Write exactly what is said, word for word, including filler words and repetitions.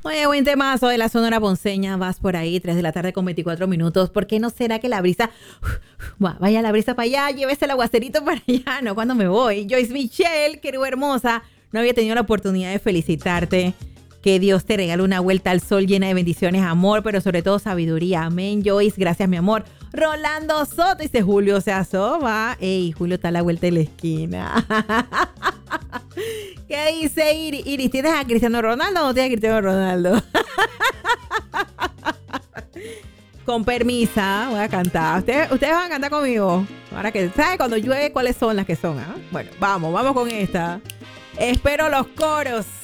Oye, buen temazo de la Sonora Ponceña. Vas por ahí, tres de la tarde con veinticuatro minutos. ¿Por qué no será que la brisa... Vaya la brisa para allá, llévese el aguacerito para allá. No, cuando me voy. Joyce Michelle, querido hermosa. No había tenido la oportunidad de felicitarte. Que Dios te regale una vuelta al sol llena de bendiciones, amor, pero sobre todo sabiduría. Amén, Joyce. Gracias, mi amor. Rolando Soto dice, Julio se asoma. Ey, Julio está a la vuelta de la esquina. ¿Qué dice Iris? Iris, ¿tienes a Cristiano Ronaldo o no tienes a Cristiano Ronaldo? Con permisa, voy a cantar. ¿Ustedes, ustedes van a cantar conmigo? Ahora que, ¿sabes? Cuando llueve, ¿cuáles son las que son? ¿Ah? Bueno, vamos, vamos con esta. Espero los coros.